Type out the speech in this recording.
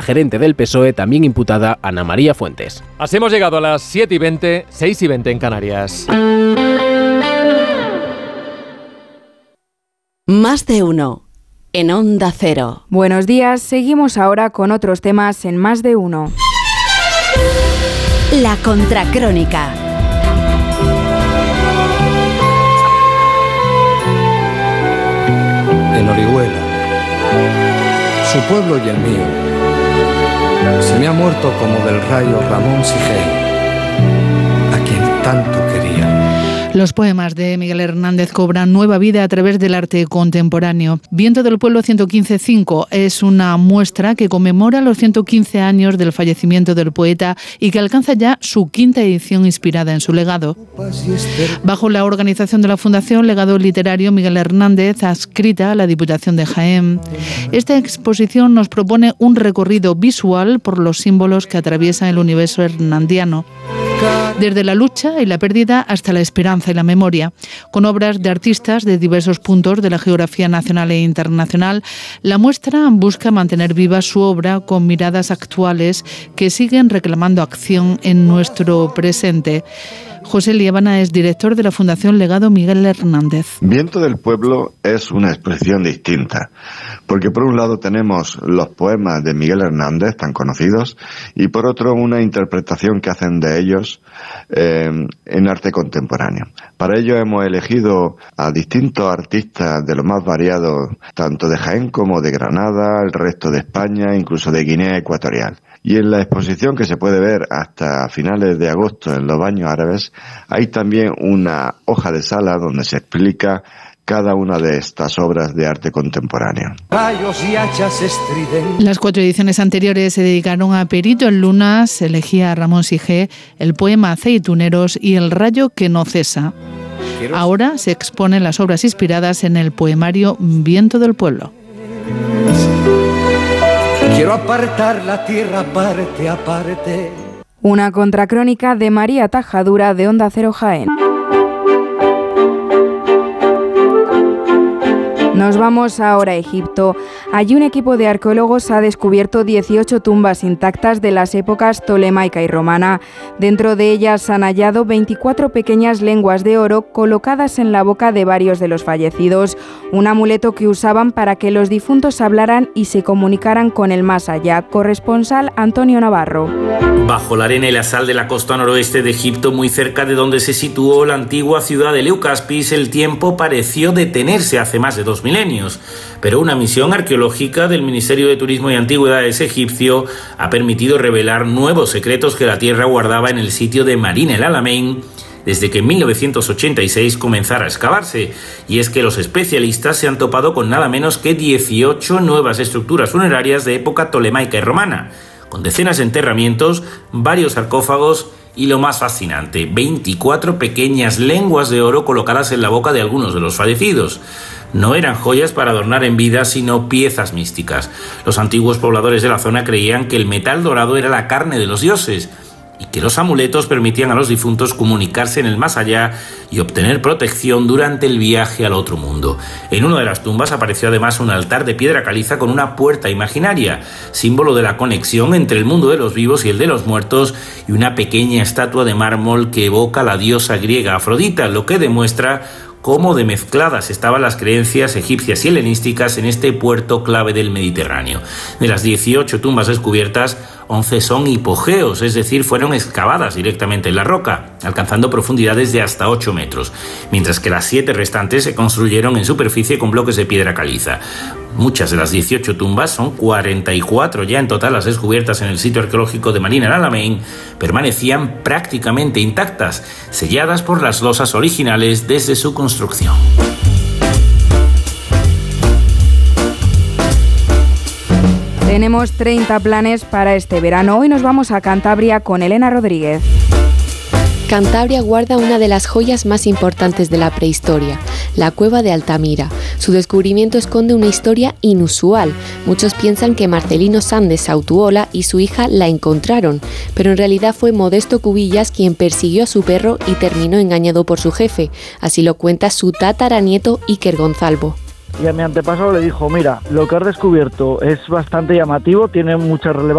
gerente del PSOE, también imputada, Ana María Fuentes. Así hemos llegado a las 7:20, 6:20 en Canarias. Más de uno. En Onda Cero. Buenos días, seguimos ahora con otros temas en Más de uno. La Contracrónica. En Orihuela, su pueblo y el mío, se me ha muerto como del rayo Ramón Sigel, a quien tanto quería. Los poemas de Miguel Hernández cobran nueva vida a través del arte contemporáneo. Viento del Pueblo 115.5 es una muestra que conmemora los 115 años del fallecimiento del poeta y que alcanza ya su quinta edición inspirada en su legado. Bajo la organización de la Fundación Legado Literario Miguel Hernández, adscrita a la Diputación de Jaén. Esta exposición nos propone un recorrido visual por los símbolos que atraviesan el universo hernandiano. Desde la lucha y la pérdida hasta la esperanza y la memoria. Con obras de artistas de diversos puntos de la geografía nacional e internacional, la muestra busca mantener viva su obra con miradas actuales que siguen reclamando acción en nuestro presente. José Liébana es director de la Fundación Legado Miguel Hernández. Viento del Pueblo es una expresión distinta, porque por un lado tenemos los poemas de Miguel Hernández, tan conocidos, y por otro una interpretación que hacen de ellos en arte contemporáneo. Para ello hemos elegido a distintos artistas de lo más variados, tanto de Jaén como de Granada, el resto de España, incluso de Guinea Ecuatorial. Y en la exposición, que se puede ver hasta finales de agosto en los Baños Árabes, hay también una hoja de sala donde se explica cada una de estas obras de arte contemporáneo. Las 4 ediciones anteriores se dedicaron a Perito en Lunas, elegía a Ramón Sigé, el poema Aceituneros y El rayo que no cesa. Ahora se exponen las obras inspiradas en el poemario Viento del Pueblo. Quiero apartar la tierra parte a parte. Una contracrónica de María Tajadura de Onda Cero Jaén. Nos vamos ahora a Egipto. Allí un equipo de arqueólogos ha descubierto 18 tumbas intactas de las épocas tolemaica y romana. Dentro de ellas han hallado 24 pequeñas lenguas de oro colocadas en la boca de varios de los fallecidos, un amuleto que usaban para que los difuntos hablaran y se comunicaran con el más allá. Corresponsal Antonio Navarro. Bajo la arena y la sal de la costa noroeste de Egipto, muy cerca de donde se situó la antigua ciudad de Leucaspis, el tiempo pareció detenerse hace más de 2 milenios, pero una misión arqueológica del Ministerio de Turismo y Antigüedades egipcio ha permitido revelar nuevos secretos que la tierra guardaba en el sitio de Marina el Alamein desde que en 1986 comenzara a excavarse, y es que los especialistas se han topado con nada menos que 18 nuevas estructuras funerarias de época tolemaica y romana, con decenas de enterramientos, varios sarcófagos y, lo más fascinante, 24 pequeñas lenguas de oro colocadas en la boca de algunos de los fallecidos. No eran joyas para adornar en vida, sino piezas místicas. Los antiguos pobladores de la zona creían que el metal dorado era la carne de los dioses y que los amuletos permitían a los difuntos comunicarse en el más allá y obtener protección durante el viaje al otro mundo. En una de las tumbas apareció además un altar de piedra caliza con una puerta imaginaria, símbolo de la conexión entre el mundo de los vivos y el de los muertos, y una pequeña estatua de mármol que evoca a la diosa griega Afrodita, lo que demuestra cómo de mezcladas estaban las creencias egipcias y helenísticas en este puerto clave del Mediterráneo. De las 18 tumbas descubiertas, 11 son hipogeos, es decir, fueron excavadas directamente en la roca, alcanzando profundidades de hasta 8 metros, mientras que las 7 restantes se construyeron en superficie con bloques de piedra caliza. Muchas de las 18 tumbas, son 44 ya en total las descubiertas en el sitio arqueológico de Marina el Alamein, permanecían prácticamente intactas, selladas por las losas originales desde su construcción. Tenemos 30 planes para este verano. Hoy nos vamos a Cantabria con Elena Rodríguez. Cantabria guarda una de las joyas más importantes de la prehistoria, la cueva de Altamira. Su descubrimiento esconde una historia inusual. Muchos piensan que Marcelino Sanz de Sautuola y su hija la encontraron, pero en realidad fue Modesto Cubillas quien persiguió a su perro y terminó engañado por su jefe. Así lo cuenta su tataranieto Iker Gonzalvo. Y a mi antepasado le dijo, mira, lo que has descubierto es bastante llamativo, tiene mucha relevancia.